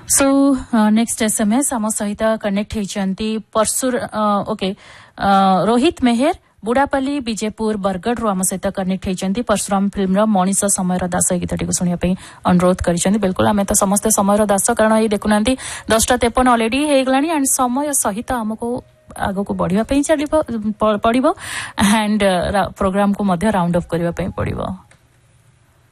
So next SMS आम सहित connect होती परसुर ओके रोहित मेहर बुढ़ापाली विजयपुर बरगढ़ आम सहित कनेक्ट होती परशुराम फिल्म मनीष समय दास गीतटी को शुणापी अनुरोध कर बिल्कुल आम तो समस्ते समय दास कारण ये देखुना 10:53 अलरेडी होगला एंड समय सहित आमको आग को बढ़िया पड़ो एंड प्रोग्राम को राउंड अफ करने पड़ो।